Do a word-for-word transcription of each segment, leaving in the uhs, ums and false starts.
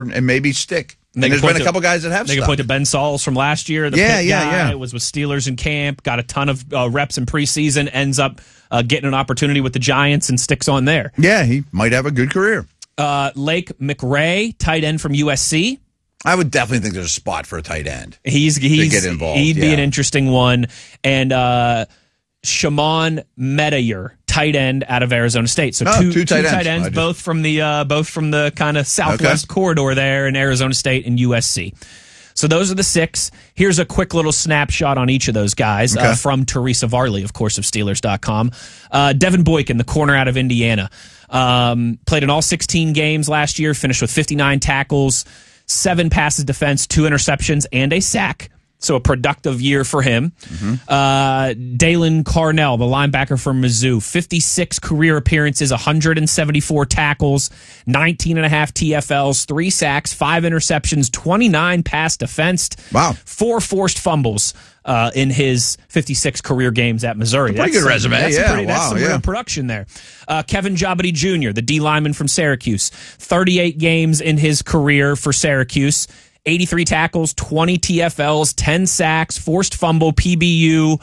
and maybe stick. And, and there's been a to, couple guys that have They stuck. can point to Ben Sauls from last year. The yeah, Pitt yeah, guy, yeah. was with Steelers in camp, got a ton of uh, reps in preseason, ends up uh, getting an opportunity with the Giants and sticks on there. Yeah, he might have a good career. Uh, Lake McRae, tight end from U S C. I would definitely think there's a spot for a tight end. He's he's get involved, he'd yeah. be an interesting one. And uh, Shimon Metayer, tight end out of Arizona State. So oh, two, two tight two ends, tight ends just... both from the uh, both from the kind of Southwest okay. corridor there in Arizona State and U S C. So those are the six. Here's a quick little snapshot on each of those guys okay. uh, from Teresa Varley, of course, of Steelers dot com. Uh, Devin Boykin, the corner out of Indiana, um, played in all sixteen games last year, finished with fifty-nine tackles, seven passes defense, two interceptions, and a sack. So a productive year for him. Mm-hmm. Uh, Dalen Carnell, the linebacker from Mizzou, fifty-six career appearances, one hundred seventy-four tackles, nineteen and a half T F Ls, three sacks, five interceptions, twenty-nine pass defensed. Wow. Four forced fumbles uh, in his fifty-six career games at Missouri. Pretty that's good resume. That's yeah, pretty, wow, that's some yeah. real production there. Uh, Kevin Jabody Junior, the D lineman from Syracuse, thirty-eight games in his career for Syracuse. eighty-three tackles, twenty T F Ls, ten sacks, forced fumble, P B U,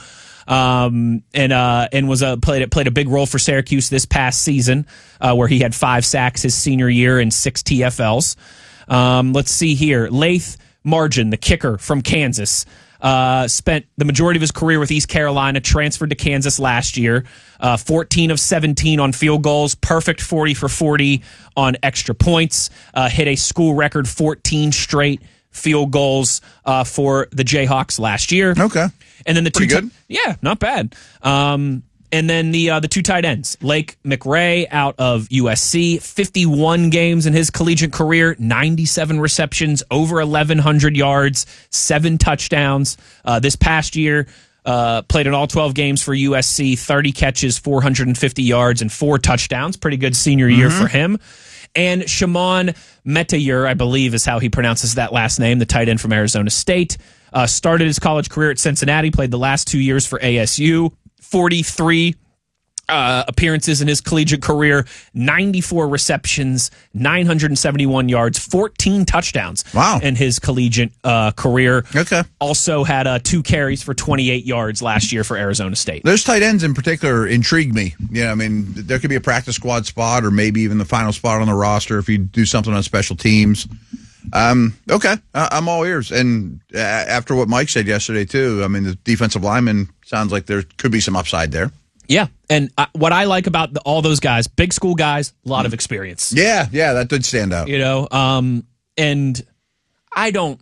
um, and uh, and was a played played a big role for Syracuse this past season, uh, where he had five sacks his senior year and six T F Ls. Um, let's see here, Laith Margin, the kicker from Kansas. Uh, spent the majority of his career with East Carolina, transferred to Kansas last year. Uh, fourteen of seventeen on field goals, perfect forty for forty on extra points. Uh, hit a school record fourteen straight field goals uh, for the Jayhawks last year. Okay. And then the Pretty two good. T- yeah, not bad. Um, and then the uh, the two tight ends, Lake McRae out of U S C, fifty-one games in his collegiate career, ninety-seven receptions, over eleven hundred yards, seven touchdowns. Uh, this past year, uh, played in all twelve games for U S C, thirty catches, four hundred fifty yards, and four touchdowns. Pretty good senior year Mm-hmm. for him. And Shimon Metayer, I believe is how he pronounces that last name, the tight end from Arizona State. Uh, started his college career at Cincinnati, played the last two years for A S U. forty-three uh, appearances in his collegiate career, ninety-four receptions, nine hundred seventy-one yards, fourteen touchdowns wow. in his collegiate uh, career. Okay. Also had uh, two carries for twenty-eight yards last year for Arizona State. Those tight ends in particular intrigue me. Yeah, I mean, there could be a practice squad spot or maybe even the final spot on the roster if you do something on special teams. Um, okay, I- I'm all ears. And uh, after what Mike said yesterday, too, I mean, the defensive lineman sounds like there could be some upside there. Yeah, and uh, what I like about the, all those guys, big school guys, a lot of experience. Yeah, yeah, that did stand out. You know, um, and I don't,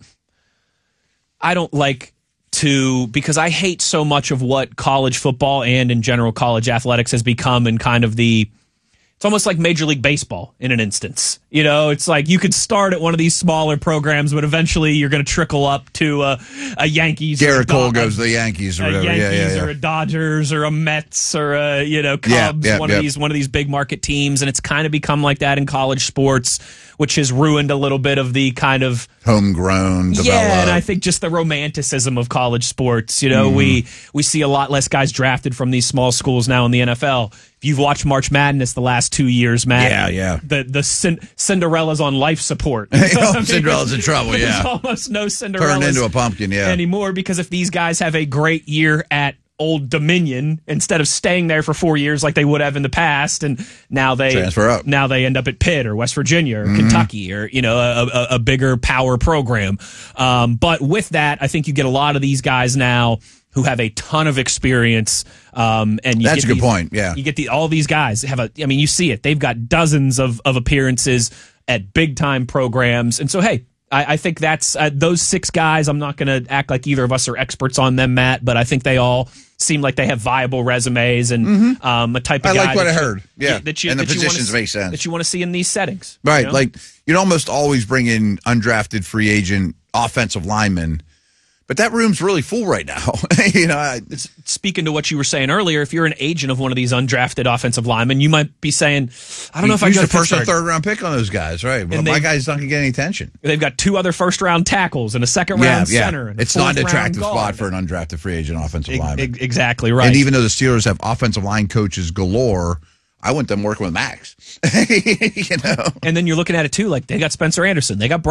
I don't like to, because I hate so much of what college football and in general college athletics has become in kind of the, it's almost like Major League Baseball in an instance. You know, it's like you could start at one of these smaller programs, but eventually you're going to trickle up to a, a Yankees. Garrett or a Cole Do- goes to the Yankees or a whatever. Yankees yeah, yeah, yeah. or a Dodgers or a Mets or a, you know, Cubs, Yeah, yeah, one yeah. of these one of these big market teams, and it's kind of become like that in college sports, which has ruined a little bit of the kind of homegrown, developed. yeah, and I think just the romanticism of college sports. You know, mm. we we see a lot less guys drafted from these small schools now in the N F L. If you've watched March Madness the last two years, Matt, yeah, yeah, the the Cin- Cinderella's on life support. You know I mean? Cinderella's in trouble. There's Yeah, almost no Cinderella turned into a pumpkin. Yeah, anymore, because if these guys have a great year at Old Dominion instead of staying there for four years like they would have in the past, and now they transfer up. Now they end up at Pitt or West Virginia or mm-hmm. Kentucky or you know a, a, a bigger power program. Um, but with that, I think you get a lot of these guys now who have a ton of experience. Um, and you that's get a good these, point. Yeah, you get the all these guys have a. I mean, you see it. They've got dozens of of appearances at big time programs, and so hey. I, I think that's uh, those six guys. I'm not going to act like either of us are experts on them, Matt, but I think they all seem like they have viable resumes and mm-hmm. um, a type of I guy. like what that I you, heard. Yeah, that you, and the that positions you wanna, make sense. That you want to see in these settings. Right. You know? Like, you'd almost always bring in undrafted free agent offensive linemen, but that room's really full right now. you know, I, it's, speaking to what you were saying earlier, if you're an agent of one of these undrafted offensive linemen, you might be saying, I don't know if I got a first or third round pick on those guys, right? Well, my guy's not going to get any attention. They've got two other first round tackles and a second round yeah, center. Yeah. And it's not an attractive guard. spot for an undrafted free agent offensive e- lineman. E- exactly right. And even though the Steelers have offensive line coaches galore, I want them working with Max. you know, and then you're looking at it too, like they got Spencer Anderson, they got.